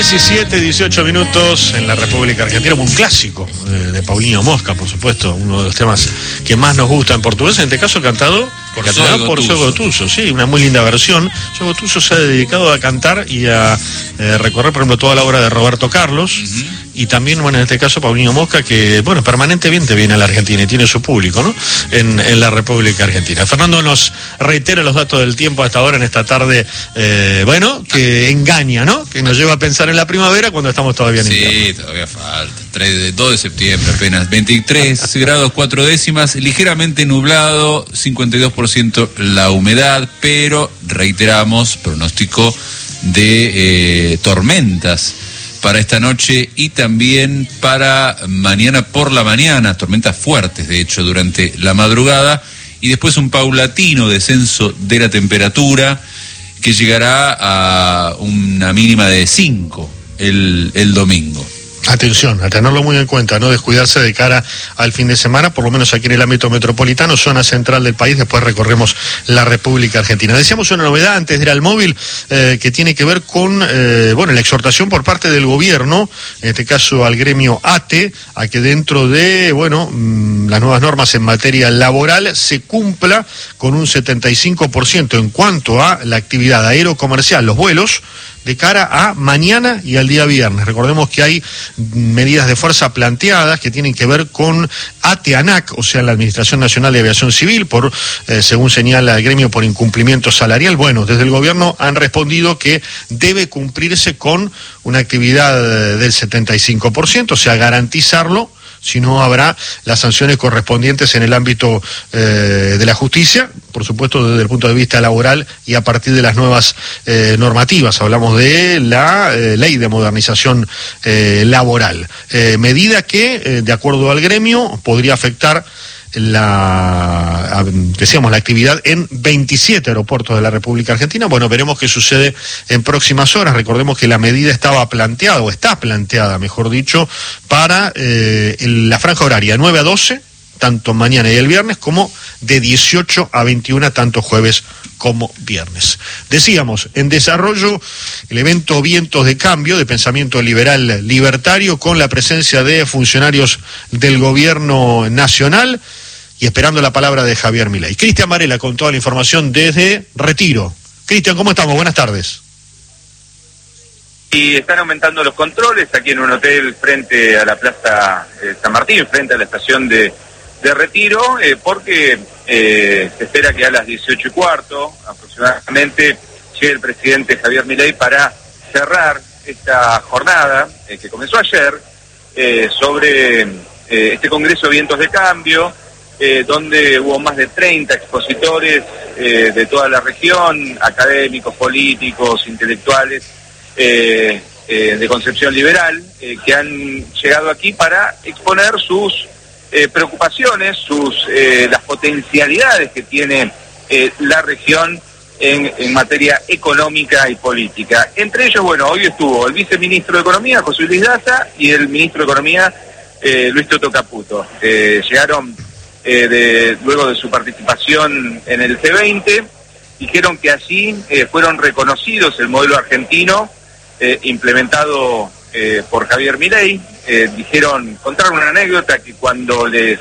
17, 18 minutos en la República Argentina, un clásico de Paulinho Mosca, por supuesto, uno de los temas que más nos gusta en portugués, en este caso cantado por Zoe Gotuso, sí, una muy linda versión. Zoe Gotuso se ha dedicado a cantar y a recorrer, por ejemplo, toda la obra de Roberto Carlos, y también, bueno, en este caso Paulinho Mosca, que, bueno, permanentemente viene a la Argentina y tiene su público, ¿no?, en la República Argentina. Fernando nos reitera los datos del tiempo hasta ahora en esta tarde, bueno, que engaña, ¿no?, que nos lleva a pensar en la primavera cuando estamos todavía en invierno. Sí, todavía falta. 2 de septiembre apenas, 23 grados 4 décimas, ligeramente nublado, 52% la humedad, pero reiteramos, pronóstico de tormentas para esta noche y también para mañana por la mañana, tormentas fuertes de hecho durante la madrugada, y después un paulatino descenso de la temperatura que llegará a una mínima de 5 el domingo. Atención, a tenerlo muy en cuenta, no descuidarse de cara al fin de semana, por lo menos aquí en el ámbito metropolitano, zona central del país, después recorremos la República Argentina. Decíamos una novedad antes de ir al móvil, que tiene que ver con, bueno, la exhortación por parte del gobierno, en este caso al gremio ATE, a que dentro de, bueno, las nuevas normas en materia laboral se cumpla con un 75% en cuanto a la actividad aerocomercial, los vuelos, de cara a mañana y al día viernes. Recordemos que hay medidas de fuerza planteadas que tienen que ver con ATE-ANAC, o sea, la Administración Nacional de Aviación Civil, por, según señala el gremio, por incumplimiento salarial. Bueno, desde el gobierno han respondido que debe cumplirse con una actividad del 75%, o sea, garantizarlo, si no habrá las sanciones correspondientes en el ámbito de la justicia, por supuesto desde el punto de vista laboral y a partir de las nuevas normativas. Hablamos de la ley de modernización laboral, medida que, de acuerdo al gremio, podría afectar la actividad en 27 aeropuertos de la República Argentina. Bueno, veremos qué sucede en próximas horas. Recordemos que la medida estaba planteada, o está planteada, mejor dicho, para la franja horaria 9 a 12, tanto mañana y el viernes, como de 18 a 21, tanto jueves como viernes. Decíamos, en desarrollo, el evento Vientos de Cambio, de pensamiento liberal libertario, con la presencia de funcionarios del gobierno nacional, y esperando la palabra de Javier Milei. Cristian Varela con toda la información desde Retiro. Cristian, ¿cómo estamos? Buenas tardes. Y están aumentando los controles aquí en un hotel frente a la Plaza San Martín, frente a la estación de Retiro, porque se espera que a las 18:15 aproximadamente llegue el presidente Javier Milei para cerrar esta jornada que comenzó ayer sobre este Congreso Vientos de Cambio, donde hubo más de 30 expositores de toda la región, académicos, políticos, intelectuales de concepción liberal, que han llegado aquí para exponer sus preocupaciones, las potencialidades que tiene la región en materia económica y política. Entre ellos, bueno, hoy estuvo el viceministro de Economía, José Luis Daza, y el ministro de Economía, Luis Toto Caputo. Llegaron luego de su participación en el G20, dijeron que allí fueron reconocidos el modelo argentino implementado por Javier Milei. Contaron una anécdota que cuando les